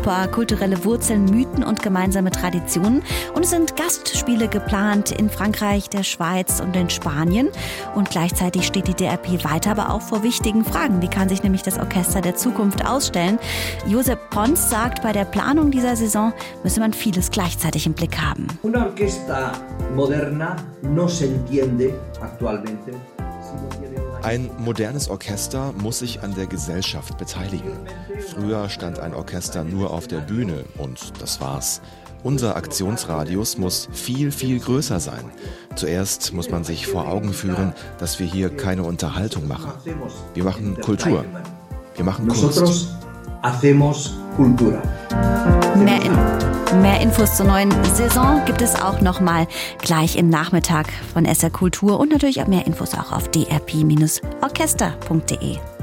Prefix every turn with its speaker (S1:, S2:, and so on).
S1: Europa, kulturelle Wurzeln, Mythen und gemeinsame Traditionen. Und es sind Gastspiele geplant in Frankreich, der Schweiz und in Spanien. Und gleichzeitig steht die DRP weiter aber auch vor wichtigen Fragen. Wie kann sich nämlich das Orchester der Zukunft ausstellen? Josep Pons sagt, bei der Planung dieser Saison müsse man vieles gleichzeitig im Blick haben.
S2: Una orquesta moderna no se entiende actualmente.
S3: Ein modernes Orchester muss sich an der Gesellschaft beteiligen. Früher stand ein Orchester nur auf der Bühne und das war's. Unser Aktionsradius muss viel, viel größer sein. Zuerst muss man sich vor Augen führen, dass wir hier keine Unterhaltung machen. Wir machen Kultur. Wir machen Kunst.
S1: Mehr Infos zur neuen Saison gibt es auch nochmal gleich im Nachmittag von SR Kultur und natürlich auch mehr Infos auch auf drp-orchester.de.